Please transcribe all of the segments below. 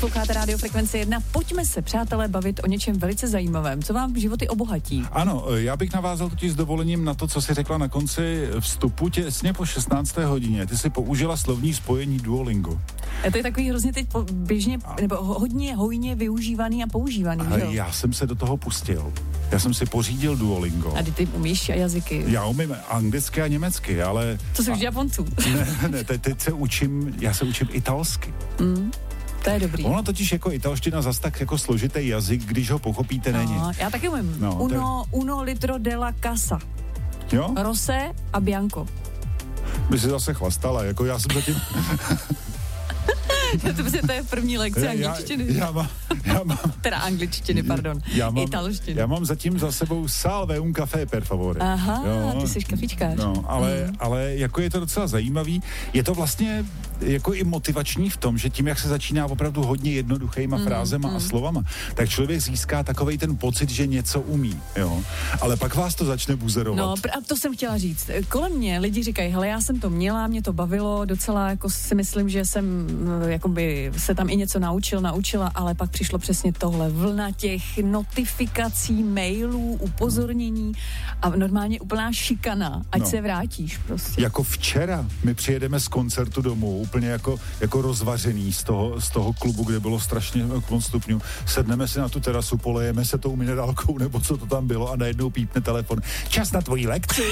Posloucháte Rádio Frekvence 1. Pojďme se, přátelé, bavit o něčem velice zajímavém, co vám životy obohatí. Ano, já bych navázal totiž s dovolením na to, co jsi řekla na konci vstupu těsně po 16. hodině. Ty jsi použila slovní spojení Duolingo. To je takový hrozně teď běžně, nebo hodně hojně využívaný a používaný, a jo? Já jsem se do toho pustil. Já jsem si pořídil Duolingo. A ty umíš jazyky? Já umím anglicky a německy, ale... To jsi už Japonců. Ne, teď se učím, já se učím italsky. To je dobrý. Ono totiž jako italština zas tak jako složitý jazyk, když ho pochopíte, není. Já taky umím. No, Uno litro della casa. Jo? Rosé a bianco. By si zase chlastala, jako já jsem zatím... To je první lekce angličtiny. Já mám... Teda angličtiny, pardon. Italštiny. Já mám zatím za sebou salve un café, per favore. Aha, ty jsi kafičkář. No, ale jako je to docela zajímavý. Je to vlastně jako i motivační v tom, že tím, jak se začíná opravdu hodně jednoduchýma frázema a slovama, tak člověk získá takovej ten pocit, že něco umí, jo. Ale pak vás to začne buzerovat. No, a to jsem chtěla říct. Kolem mě lidi říkají, hele, já jsem to měla, mě to bavilo, docela jako si myslím, že jsem jakoby se tam i něco naučila, ale pak přišlo přesně tohle, vlna těch notifikací, mailů, upozornění a normálně úplná šikana, ať se vrátíš prostě. Jako včera my přijedeme z koncertu domů, úplně jako rozvařený z toho klubu, kde bylo strašně moc stupňů. Sedneme si na tu terasu, polejeme se tou minerálkou, nebo co to tam bylo a najednou pípne telefon. Čas na tvoji lekci!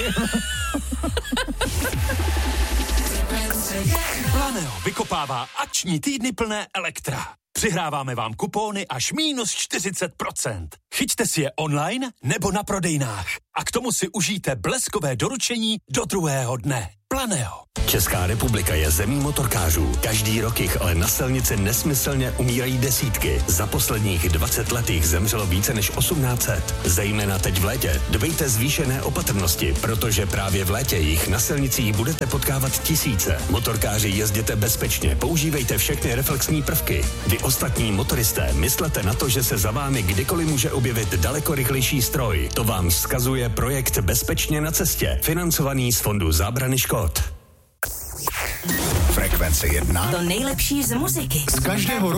Planeo vykopává akční týdny plné Elektra. Přihráváme vám kupóny až -40%. Chyťte si je online nebo na prodejnách. A k tomu si užijte bleskové doručení do druhého dne. Planeo. Česká republika je zemí motorkářů. Každý rok jich ale na silnici nesmyslně umírají desítky. Za posledních 20 let jich zemřelo více než 1800. Zejména teď v létě dbejte zvýšené opatrnosti, protože právě v létě jich na silnicích budete potkávat tisíce. Motorkáři, jezděte bezpečně, používejte všechny reflexní prvky. Vy ostatní motoristé myslete na to, že se za vámi kdykoliv může objevit daleko rychlejší stroj. To vám vzkazuje projekt Bezpečně na cestě, financovaný z Fondu zábrany škod. Frekvence 1. To nejlepší z muziky. Z každého roku